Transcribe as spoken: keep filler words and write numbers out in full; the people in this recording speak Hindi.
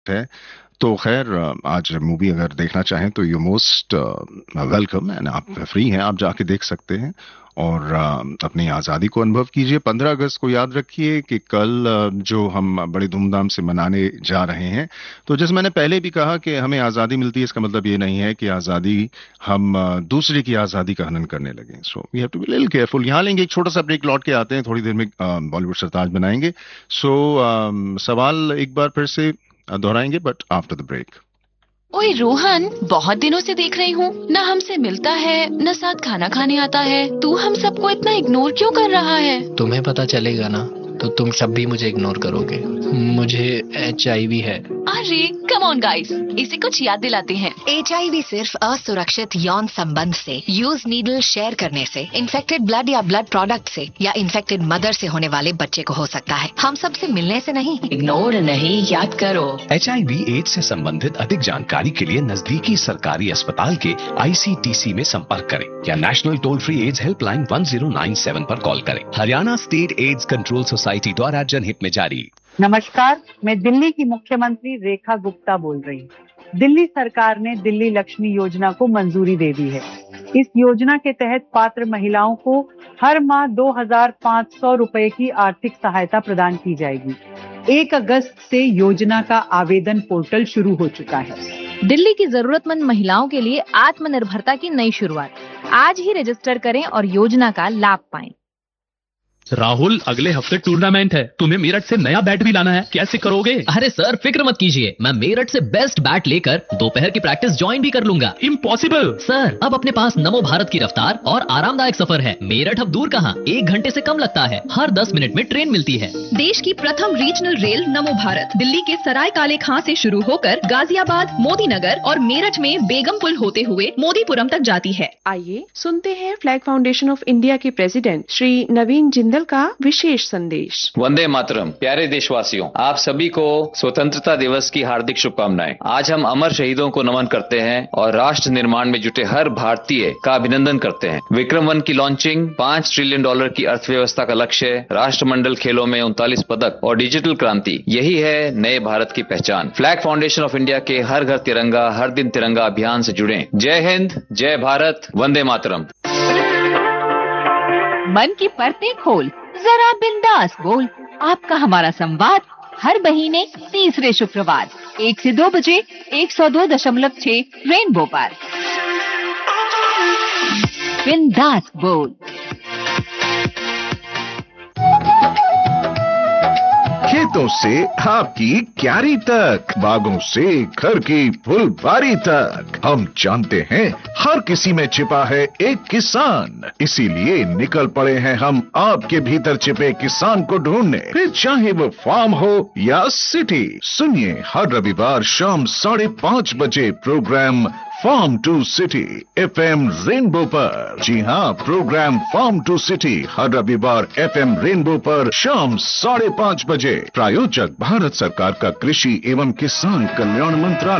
है। तो खैर, आज मूवी अगर देखना चाहें तो यू मोस्ट वेलकम, एंड आप फ्री हैं, आप जाके देख सकते हैं और अ, अपनी आज़ादी को अनुभव कीजिए। पंद्रह अगस्त को याद रखिए कि कल अ, जो हम बड़े धूमधाम से मनाने जा रहे हैं, तो जैसे मैंने पहले भी कहा कि हमें आज़ादी मिलती है, इसका मतलब ये नहीं है कि आज़ादी हम अ, दूसरे की आज़ादी का हनन करने लगे। So we have to be little careful. यहाँ लेंगे एक छोटा सा ब्रेक, लौट के आते हैं, थोड़ी देर में बॉलीवुड सरताज बनाएंगे। सो सवाल एक बार फिर से अ, दोहराएंगे, बट आफ्टर द ब्रेक। ओए रोहन, बहुत दिनों से देख रही हूँ, न हमसे मिलता है न साथ खाना खाने आता है। तू हम सबको इतना इग्नोर क्यों कर रहा है? तुम्हें पता चलेगा ना तो तुम सब भी मुझे इग्नोर करोगे। मुझे एच आई वी है। अरे कम ऑन गाइस, इसे कुछ याद दिलाते हैं। एच आई वी सिर्फ असुरक्षित यौन संबंध से, यूज नीडल शेयर करने से, इन्फेक्टेड ब्लड या ब्लड प्रोडक्ट से या इन्फेक्टेड मदर से होने वाले बच्चे को हो सकता है। हम सब से मिलने से नहीं। इग्नोर नहीं, याद करो। एच आई वी एड्स से संबंधित अधिक जानकारी के लिए नजदीकी सरकारी अस्पताल के आई सी टी सी में संपर्क करें या national toll free ads helpline one zero nine seven पर कॉल करें। Haryana state AIDS control society द्वारा जनहित में जारी। नमस्कार, मैं दिल्ली की मुख्यमंत्री रेखा गुप्ता बोल रही हूँ। दिल्ली सरकार ने दिल्ली लक्ष्मी योजना को मंजूरी दे दी है। इस योजना के तहत पात्र महिलाओं को हर माह दो हजार पाँच सौ रुपए की आर्थिक सहायता प्रदान की जाएगी। एक अगस्त से योजना का आवेदन पोर्टल शुरू हो चुका है। दिल्ली की जरूरतमंद महिलाओं के लिए आत्मनिर्भरता की नई शुरुआत। आज ही रजिस्टर करें और योजना का लाभ पाएं। राहुल, अगले हफ्ते टूर्नामेंट है, तुम्हें मेरठ से नया बैट भी लाना है, कैसे करोगे? अरे सर फिक्र मत कीजिए, मैं मेरठ से बेस्ट बैट लेकर दोपहर की प्रैक्टिस ज्वाइन भी कर लूंगा। इम्पॉसिबल सर, अब अपने पास नमो भारत की रफ्तार और आरामदायक सफर है। मेरठ अब दूर कहाँ, एक घंटे से कम लगता है। हर दस मिनट में ट्रेन मिलती है। देश की प्रथम रीजनल रेल नमो भारत दिल्ली के सराय काले खां से शुरू होकर गाजियाबाद, मोदीनगर और मेरठ में बेगमपुल होते हुए मोदीपुरम तक जाती है। आइए सुनते हैं फ्लैग फाउंडेशन ऑफ इंडिया के प्रेसिडेंट श्री नवीन जिंदल का विशेष संदेश। वंदे मातरम। प्यारे देशवासियों, आप सभी को स्वतंत्रता दिवस की हार्दिक शुभकामनाएं। आज हम अमर शहीदों को नमन करते हैं और राष्ट्र निर्माण में जुटे हर भारतीय का अभिनंदन करते हैं। विक्रम वन की लॉन्चिंग, पांच ट्रिलियन डॉलर की अर्थव्यवस्था का लक्ष्य, राष्ट्रमंडल खेलों में उनतालीस पदक और डिजिटल क्रांति, यही है नए भारत की पहचान। फ्लैग फाउंडेशन ऑफ इंडिया के हर घर तिरंगा हर दिन तिरंगा अभियान से जुड़े। जय हिंद, जय भारत, वंदे मातरम। मन की परतें खोल, जरा बिंदास बोल। आपका हमारा संवाद हर महीने तीसरे शुक्रवार एक से दो बजे एक सौ दो दशमलव छह रेनबो पर। बिंदास बोल। खेतों से आपकी क्यारी तक, बागों से घर की फुलबारी तक, हम जानते हैं हर किसी में छिपा है एक किसान। इसीलिए निकल पड़े हैं हम आपके भीतर छिपे किसान को ढूंढने। फिर चाहे वो फार्म हो या सिटी, सुनिए हर रविवार शाम साढ़े पाँच बजे programme farm to city F M rainbow पर। जी हाँ, प्रोग्राम फार्म टू सिटी हर रविवार एफ एम रेनबो पर शाम साढ़े पाँच बजे। प्रायोजक भारत सरकार का कृषि एवं किसान कल्याण मंत्रालय।